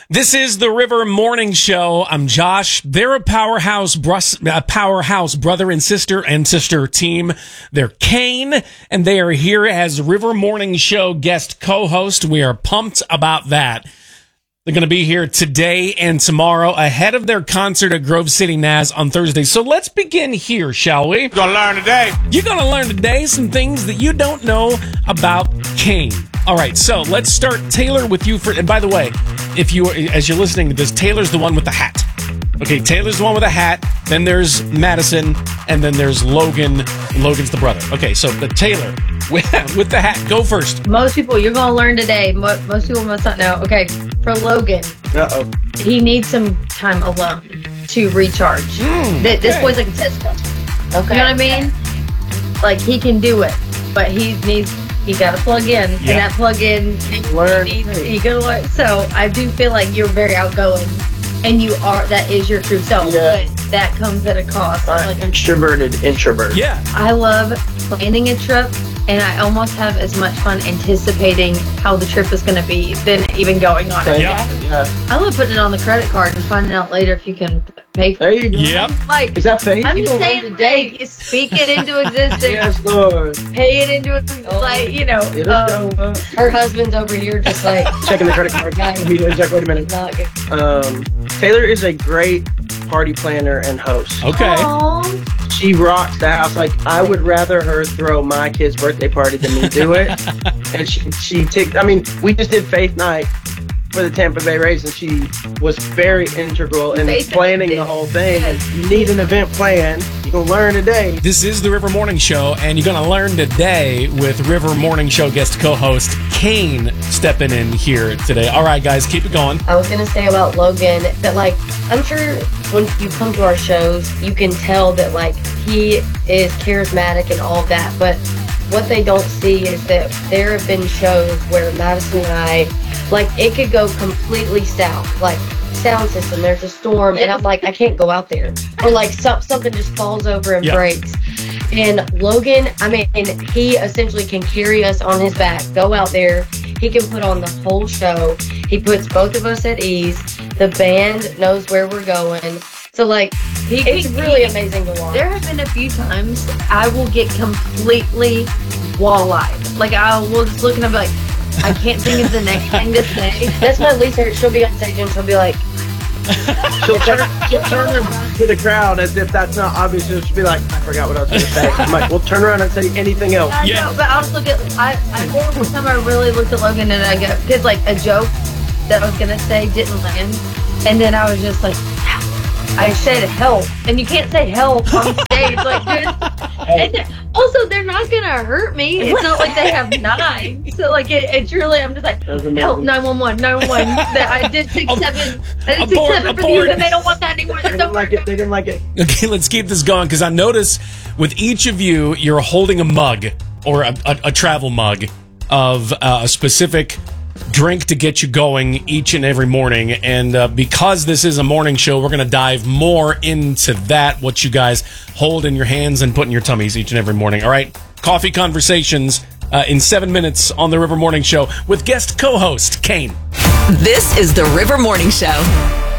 This is the River Morning Show. I'm Josh. They're a powerhouse brother and sister team. They're Kane, and they are here as River Morning Show guest co-host. We are pumped about that. They're going to be here today and tomorrow ahead of their concert at Grove City Naz on Thursday. So let's begin here, shall we? You're going to learn today. You're going to learn today some things that you don't know about Kane. All right, so let's start, Taylor, with you. And by the way, as you're listening to this, Taylor's the one with the hat. Okay, Taylor's the one with the hat. Then there's Madison, and then there's Logan. Logan's the brother. Okay, so the Taylor with the hat. Go first. Most people, you're going to learn today. Most people must not know. Okay, for Logan, he needs some time alone to recharge. This boy's like a Tesla. Okay, you know what I mean? Like, he can do it, but he got to plug in, and that plug in, he can learn. So I do feel like you're very outgoing, and that is your true self. Yeah. But that comes at a cost. Like extroverted introvert. Yeah. I love planning a trip, and I almost have as much fun anticipating how the trip is going to be than even going on it. Yeah. I love putting it on the credit card and finding out later if you can pay for it. There you go. Yep. Like, Is that faith? I'm just saying today, speak it into existence. Yes, Lord. Pay it into existence. Like, Her husband's over here just like Checking the credit card. Wait a minute. not good. Taylor is a great party planner and host. Okay. Aww. She rocks the house. Like, I would rather her throw my kid's birthday party than me do it. And we just did Faith Night for the Tampa Bay Rays, and she was very integral in planning the whole thing. And you need an event plan. You're going to learn today. This is the River Morning Show, and you're going to learn today with River Morning Show guest co-host Kane stepping in here today. All right, guys, keep it going. I was gonna say about Logan that, like, I'm sure when you come to our shows, you can tell that, like, he is charismatic and all of that. But what they don't see is that there have been shows where Madison and I, like, it could go completely south. Like, sound system, there's a storm, and I'm like, I can't go out there. Or, like, something just falls over and breaks. And Logan, he essentially can carry us on his back, go out there. He can put on the whole show. He puts both of us at ease. The band knows where we're going. So, like, it's really amazing to watch. There have been a few times I will get completely wall-eyed. Like, I will just look and I'll be like, I can't think of the next thing to say. That's my least favorite. She'll be on stage and she'll be like, She'll turn to the crowd as if that's not obvious. She'll be like, I forgot what I was going to say. I'm like, we'll turn around and say anything else. I know, but I'll just look at, one time I really looked at Logan and I go, because, like, a joke that I was going to say didn't land. And then I was just like, I said help. And you can't say help on stage. Like, dude. And also, they're not going to hurt me. It's not like they have knives. So, like, it's really, I'm just like, help, 911, 911. I did 6-7. I did 6-7 for you, and they don't want that anymore. They didn't like it. They didn't like it. Okay, let's keep this going, because I notice with each of you, you're holding a mug or a travel mug of a specific drink to get you going each and every morning. And because this is a morning show, we're going to dive more into that, what you guys hold in your hands and put in your tummies each and every morning. All right, coffee conversations in 7 minutes on the River Morning Show with guest co-host Kane. This is the River Morning Show.